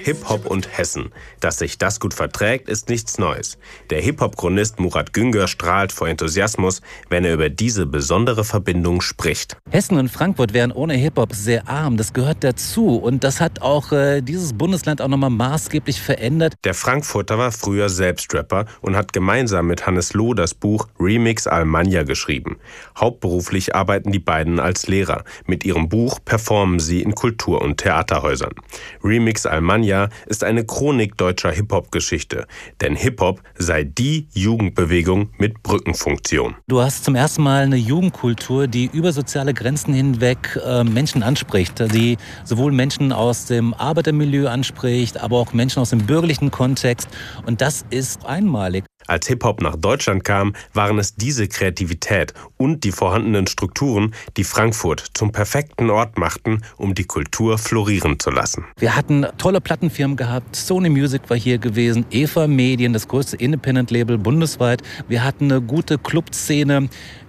Hip-Hop und Hessen. Dass sich das gut verträgt, ist nichts Neues. Der Hip-Hop-Chronist Murat Güngör strahlt vor Enthusiasmus, wenn er über diese besondere Verbindung spricht. Hessen und Frankfurt wären ohne Hip-Hop sehr arm. Das gehört dazu. Und das hat auch dieses Bundesland auch nochmal maßgeblich verändert. Der Frankfurter war früher selbst Rapper und hat gemeinsam mit Hannes Loh das Buch Remix Almanja geschrieben. Hauptberuflich arbeiten die beiden als Lehrer. Mit ihrem Buch performen sie in Kultur- und Theaterhäusern. Remix Almanja ist eine Chronik deutscher Hip-Hop-Geschichte. Denn Hip-Hop sei die Jugendbewegung mit Brückenfunktion. Du hast zum ersten Mal eine Jugendkultur, die über soziale Grenzen hinweg Menschen anspricht. Die sowohl Menschen aus dem Arbeitermilieu anspricht, aber auch Menschen aus dem bürgerlichen Kontext. Und das ist einmalig. Als Hip-Hop nach Deutschland kam, waren es diese Kreativität und die vorhandenen Strukturen, die Frankfurt zum perfekten Ort machten, um die Kultur florieren zu lassen. Wir hatten tolle Plattenfirmen gehabt. Sony Music war hier gewesen, Eva Medien, das größte Independent-Label bundesweit. Wir hatten eine gute Clubszene,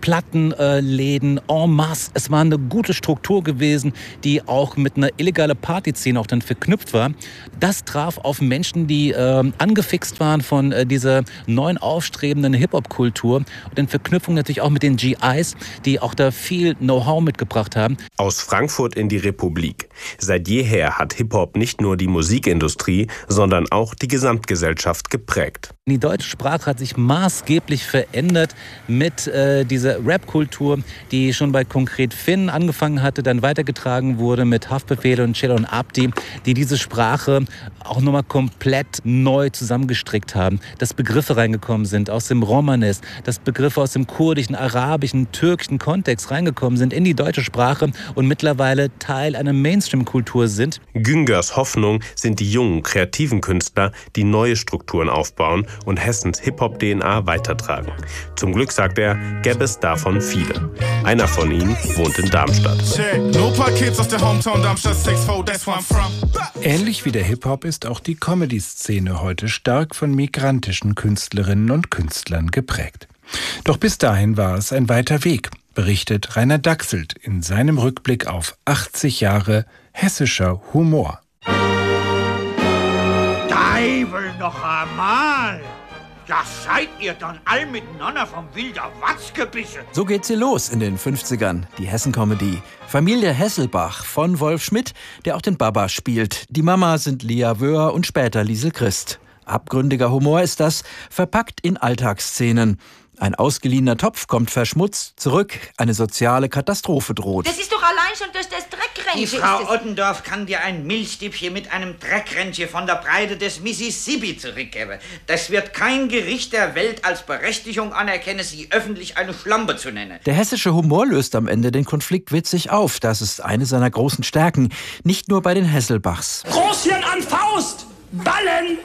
Plattenläden en masse. Es war eine gute Struktur gewesen, die auch mit einer illegalen Partyszene auch dann verknüpft war. Das traf auf Menschen, die angefixt waren von dieser neuen aufstrebenden Hip-Hop-Kultur und in Verknüpfung natürlich auch mit den GIs, die auch da viel Know-how mitgebracht haben. Aus Frankfurt in die Republik. Seit jeher hat Hip-Hop nicht nur die Musikindustrie, sondern auch die Gesamtgesellschaft geprägt. Die deutsche Sprache hat sich maßgeblich verändert mit dieser Rap-Kultur, die schon bei Konkret Finn angefangen hatte, dann weitergetragen wurde mit Haftbefehl und Cello und Abdi, die diese Sprache auch nochmal komplett neu zusammengestrickt haben. Dass Begriffe reingekommen sind aus dem Romanes, dass Begriffe aus dem kurdischen, arabischen, türkischen Kontext reingekommen sind in die deutsche Sprache und mittlerweile Teil einer Mainstream-Kultur sind. Güngörs Hoffnung sind die jungen, kreativen Künstler, die neue Strukturen aufbauen und Hessens Hip-Hop-DNA weitertragen. Zum Glück, sagt er, gäbe es davon viele. Einer von ihnen wohnt in Darmstadt. Ähnlich wie der Hip-Hop ist auch die Comedy-Szene heute stark von migrantischen Künstlerinnen und Künstlern geprägt. Doch bis dahin war es ein weiter Weg, berichtet Rainer Dachselt in seinem Rückblick auf 80 Jahre hessischer Humor. Teufel noch einmal! Ja, seid ihr dann all miteinander vom wilder Watz gebissen? So geht sie los in den 50ern, die Hessen-Comedy. Familie Hesselbach von Wolf Schmidt, der auch den Baba spielt. Die Mama sind Lia Wöhr und später Liesel Christ. Abgründiger Humor ist das, verpackt in Alltagsszenen. Ein ausgeliehener Topf kommt verschmutzt zurück, eine soziale Katastrophe droht. Das ist doch allein schon durch das Dreckrennchen. Die Frau Ottendorf kann dir ein Milchstäbchen mit einem Dreckrennchen von der Breite des Mississippi zurückgeben. Das wird kein Gericht der Welt als Berechtigung anerkennen, sie öffentlich eine Schlampe zu nennen. Der hessische Humor löst am Ende den Konflikt witzig auf. Das ist eine seiner großen Stärken, nicht nur bei den Hesselbachs. Großhirn an Faust! Ballen!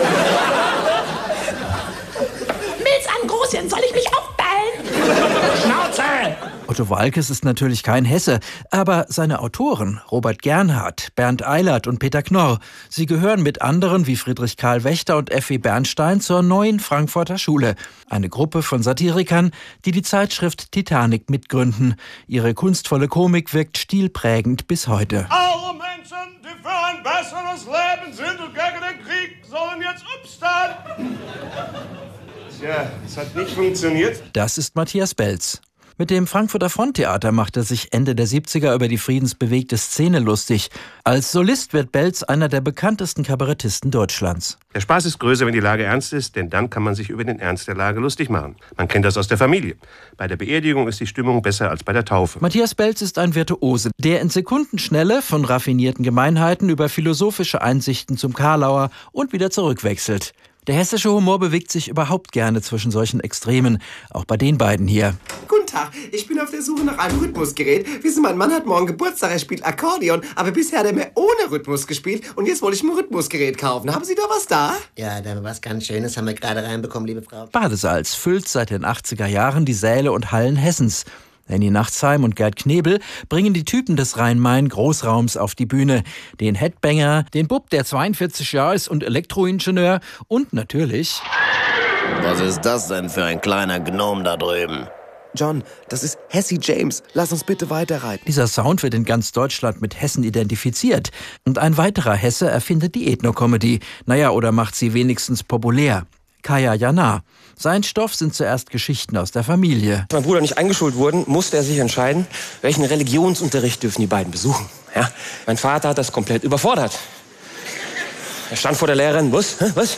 Milz an Großhirn, soll ich mich auch ballen? Schnauze! Otto Waalkes ist natürlich kein Hesse, aber seine Autoren, Robert Gernhardt, Bernd Eilert und Peter Knorr, sie gehören mit anderen wie Friedrich Karl Wächter und F.W. Bernstein zur neuen Frankfurter Schule. Eine Gruppe von Satirikern, die die Zeitschrift Titanic mitgründen. Ihre kunstvolle Komik wirkt stilprägend bis heute. Alle Menschen, die für ein besseres Leben sind und gegen den Krieg, sollen jetzt aufstehen. Tja, das hat nicht funktioniert. Das ist Matthias Belz. Mit dem Frankfurter Fronttheater macht er sich Ende der 70er über die friedensbewegte Szene lustig. Als Solist wird Belz einer der bekanntesten Kabarettisten Deutschlands. Der Spaß ist größer, wenn die Lage ernst ist, denn dann kann man sich über den Ernst der Lage lustig machen. Man kennt das aus der Familie. Bei der Beerdigung ist die Stimmung besser als bei der Taufe. Matthias Belz ist ein Virtuose, der in Sekundenschnelle von raffinierten Gemeinheiten über philosophische Einsichten zum Karlauer und wieder zurückwechselt. Der hessische Humor bewegt sich überhaupt gerne zwischen solchen Extremen, auch bei den beiden hier. Guten Tag, ich bin auf der Suche nach einem Rhythmusgerät. Wissen, mein Mann hat morgen Geburtstag, er spielt Akkordeon, aber bisher hat er mir ohne Rhythmus gespielt und jetzt wollte ich ein Rhythmusgerät kaufen. Haben Sie da was da? Ja, da was ganz Schönes haben wir gerade reinbekommen, liebe Frau. Badesalz füllt seit den 80er Jahren die Säle und Hallen Hessens. Lenny Nachtsheim und Gerd Knebel bringen die Typen des Rhein-Main-Großraums auf die Bühne. Den Headbanger, den Bub, der 42 Jahre ist und Elektroingenieur und natürlich... Was ist das denn für ein kleiner Gnom da drüben? John, das ist Hesse James. Lass uns bitte weiterreiten. Dieser Sound wird in ganz Deutschland mit Hessen identifiziert. Und ein weiterer Hesse erfindet die Ethno-Comedy. Oder macht sie wenigstens populär. Kaya Jana. Sein Stoff sind zuerst Geschichten aus der Familie. Als mein Bruder nicht eingeschult wurde, musste er sich entscheiden, welchen Religionsunterricht dürfen die beiden besuchen. Ja? Mein Vater hat das komplett überfordert. Er stand vor der Lehrerin. Was? Was?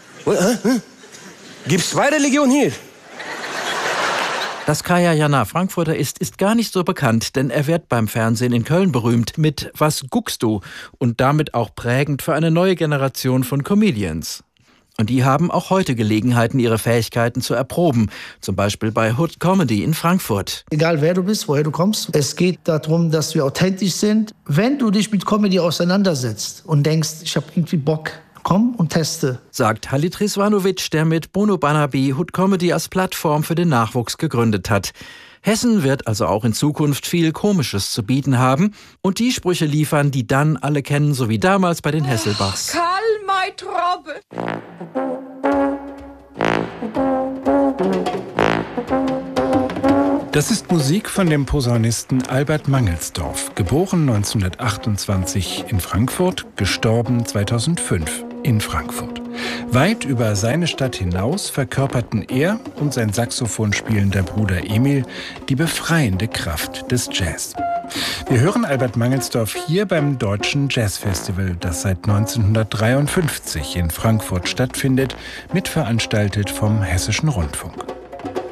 Gibt's zwei Religionen hier? Dass Kaya Jana Frankfurter ist gar nicht so bekannt, denn er wird beim Fernsehen in Köln berühmt mit Was guckst du? Und damit auch prägend für eine neue Generation von Comedians. Und die haben auch heute Gelegenheiten, ihre Fähigkeiten zu erproben. Zum Beispiel bei Hood Comedy in Frankfurt. Egal wer du bist, woher du kommst, es geht darum, dass wir authentisch sind. Wenn du dich mit Comedy auseinandersetzt und denkst, ich habe irgendwie Bock, komm und teste. Sagt Halit Rizvanovic, der mit Bruno Banabi Hood Comedy als Plattform für den Nachwuchs gegründet hat. Hessen wird also auch in Zukunft viel Komisches zu bieten haben und die Sprüche liefern, die dann alle kennen, so wie damals bei den Hesselbachs. Karl, mein Trobbe. Das ist Musik von dem Posaunisten Albert Mangelsdorf, geboren 1928 in Frankfurt, gestorben 2005 in Frankfurt. Weit über seine Stadt hinaus verkörperten er und sein Saxophon spielender Bruder Emil die befreiende Kraft des Jazz. Wir hören Albert Mangelsdorf hier beim Deutschen Jazzfestival, das seit 1953 in Frankfurt stattfindet, mitveranstaltet vom Hessischen Rundfunk.